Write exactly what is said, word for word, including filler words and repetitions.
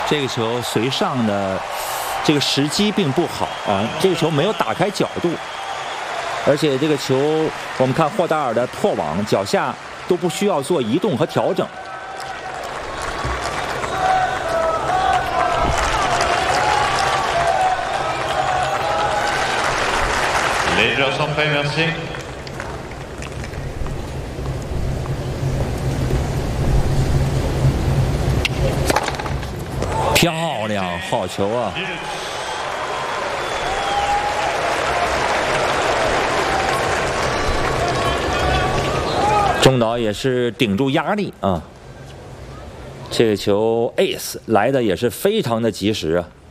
这个球随上的这个时机并不好啊，这个球没有打开角度，而且这个球我们看霍达尔的破网脚下都不需要做移动和调整。 漂亮，好球啊！中岛也是顶住压力啊，这个球 ace 来的也是非常的及时啊。